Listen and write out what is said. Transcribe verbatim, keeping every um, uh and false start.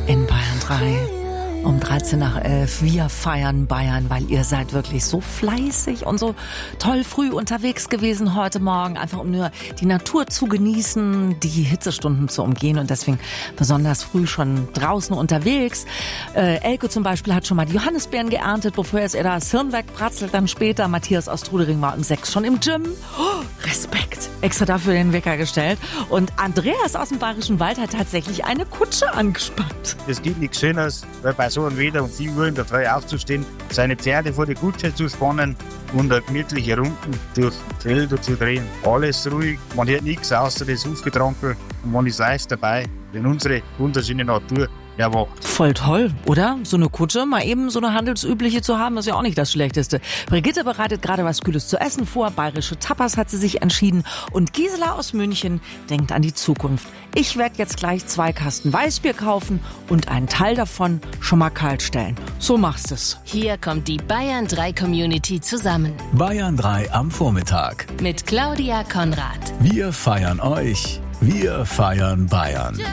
in Bayern drei. Um dreizehn nach elf. Wir feiern Bayern, weil ihr seid wirklich so fleißig und so toll früh unterwegs gewesen heute Morgen. Einfach um nur die Natur zu genießen, die Hitzestunden zu umgehen und deswegen besonders früh schon draußen unterwegs. Äh, Elke zum Beispiel hat schon mal die Johannisbeeren geerntet, bevor jetzt er das Hirn wegbratzelt. Dann später Matthias aus Trudering war um sechs schon im Gym. Oh, Respekt. Extra dafür den Wecker gestellt. Und Andreas aus dem Bayerischen Wald hat tatsächlich eine Kutsche angespannt. Es gibt nichts Schöneres, weil bei so einem Wetter um sieben Uhr in der Früh aufzustehen, seine Pferde vor die Kutsche zu spannen und eine gemütliche Runden durch die Felder zu drehen. Alles ruhig, man hört nichts außer das Hufgetrampel und man ist live dabei, wenn unsere wunderschöne Natur erwacht. Voll toll, oder? So eine Kutsche, mal eben so eine handelsübliche zu haben, ist ja auch nicht das Schlechteste. Brigitte bereitet gerade was Kühles zu essen vor, bayerische Tapas hat sie sich entschieden und Gisela aus München denkt an die Zukunft. Ich werde jetzt gleich zwei Kasten Weißbier kaufen und einen Teil davon schon mal kalt stellen. So machst es. Hier kommt die Bayern drei Community zusammen. Bayern drei am Vormittag. Mit Claudia Konrad. Wir feiern euch. Wir feiern Bayern.